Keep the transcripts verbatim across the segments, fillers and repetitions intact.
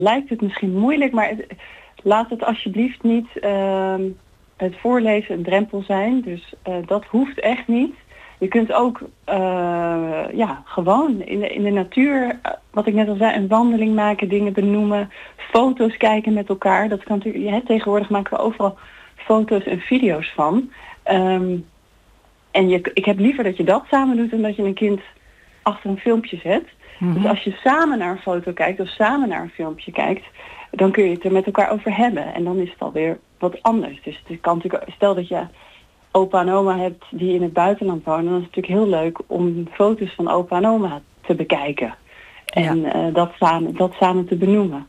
lijkt het misschien moeilijk, maar het, laat het alsjeblieft niet uh, het voorlezen een drempel zijn. Dus uh, dat hoeft echt niet. Je kunt ook uh, ja, gewoon in de, in de natuur, uh, wat ik net al zei, een wandeling maken, dingen benoemen, foto's kijken met elkaar. Dat kan natuurlijk, ja, tegenwoordig maken we overal foto's en video's van. Um, en je, ik heb liever dat je dat samen doet dan dat je een kind achter een filmpje zet. Mm-hmm. Dus als je samen naar een foto kijkt of samen naar een filmpje kijkt, dan kun je het er met elkaar over hebben. En dan is het alweer wat anders. Dus het kan natuurlijk, stel dat je opa en oma hebt die in het buitenland wonen, dan is het natuurlijk heel leuk om foto's van opa en oma te bekijken. En ja. uh, dat, samen, dat samen te benoemen.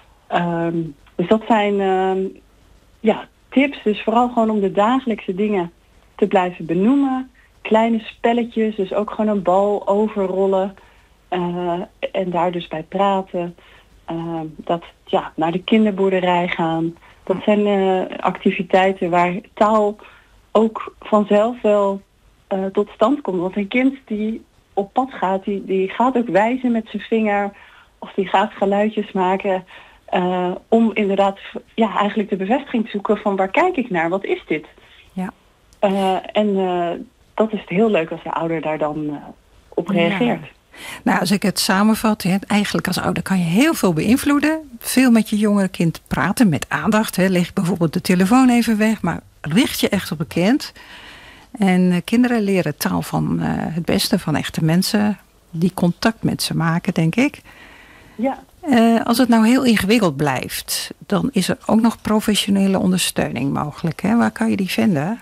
Um, dus dat zijn uh, ja, tips. Dus vooral gewoon om de dagelijkse dingen te blijven benoemen. Kleine spelletjes, dus ook gewoon een bal overrollen. Uh, en daar dus bij praten. Uh, dat ja, naar de kinderboerderij gaan. Dat zijn uh, activiteiten waar taal ook vanzelf wel uh, tot stand komt. Want een kind die op pad gaat, die, die gaat ook wijzen met zijn vinger. Of die gaat geluidjes maken. Uh, om inderdaad ja, eigenlijk de bevestiging te zoeken van waar kijk ik naar? Wat is dit? Ja. Uh, en uh, dat is heel leuk als de ouder daar dan uh, op reageert. Ja. Nou, als ik het samenvat, hè, eigenlijk als ouder kan je heel veel beïnvloeden. Veel met je jongere kind praten, met aandacht. Hè. Leg bijvoorbeeld de telefoon even weg, maar richt je echt op een kind. En uh, kinderen leren taal van uh, het beste van echte mensen die contact met ze maken, denk ik. Ja. Uh, als het nou heel ingewikkeld blijft, dan is er ook nog professionele ondersteuning mogelijk. Hè? Waar kan je die vinden?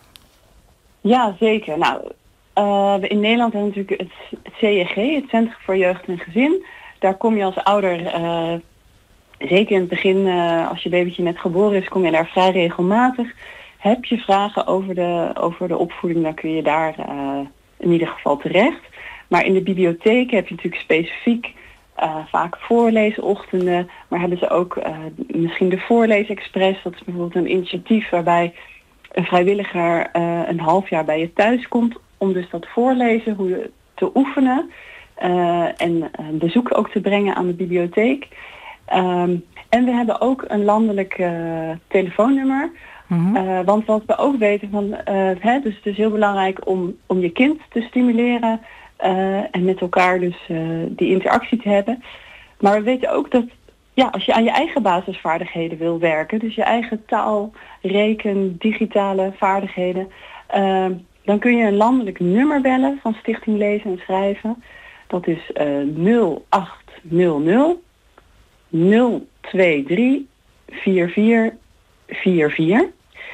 Ja, zeker. Nou, uh, in Nederland hebben we natuurlijk het, het C J G, het Centrum voor Jeugd en Gezin. Daar kom je als ouder, uh, zeker in het begin, uh, als je babytje net geboren is, kom je daar vrij regelmatig. Heb je vragen over de, over de opvoeding, dan kun je daar uh, in ieder geval terecht. Maar in de bibliotheek heb je natuurlijk specifiek uh, vaak voorleesochtenden, maar hebben ze ook uh, misschien de Voorleesexpress. Dat is bijvoorbeeld een initiatief waarbij een vrijwilliger uh, een half jaar bij je thuis komt om dus dat voorlezen, hoe je te oefenen uh, en een bezoek ook te brengen aan de bibliotheek. Um, en we hebben ook een landelijk uh, telefoonnummer. Mm-hmm. Uh, want wat we ook weten van, uh, hè, dus het is heel belangrijk om, om je kind te stimuleren uh, en met elkaar dus uh, die interactie te hebben. Maar we weten ook dat ja, als je aan je eigen basisvaardigheden wil werken, dus je eigen taal, reken, digitale vaardigheden, uh, dan kun je een landelijk nummer bellen van Stichting Lezen en Schrijven. Dat is uh, nul acht nul nul nul twee drie vier vier vier vier.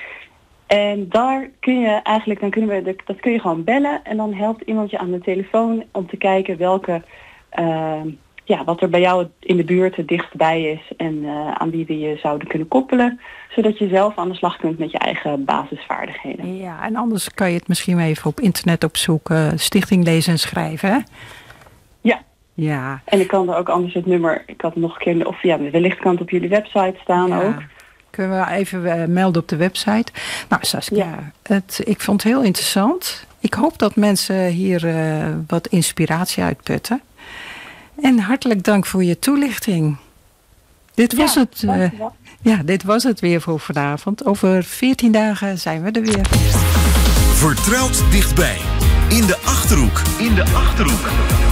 En daar kun je eigenlijk, dan kunnen we, dat kun je gewoon bellen en dan helpt iemand je aan de telefoon om te kijken welke, uh, ja, wat er bij jou in de buurt het dichtstbij is en uh, aan wie we je zouden kunnen koppelen, zodat je zelf aan de slag kunt met je eigen basisvaardigheden. Ja, en anders kan je het misschien even op internet opzoeken, Stichting Lezen en Schrijven, hè? Ja. Ja. En ik kan er ook anders het nummer, ik had nog een keer, of ja, wellicht kan het op jullie website staan ja. ook. Kunnen we even uh, melden op de website. Nou, Saskia, ja. het, ik vond het heel interessant. Ik hoop dat mensen hier uh, wat inspiratie uitputten. En hartelijk dank voor je toelichting. Dit was, ja, het, uh, ja, dit was het weer voor vanavond. Over veertien dagen zijn we er weer. Vertrouwd dichtbij. In de Achterhoek. In de Achterhoek.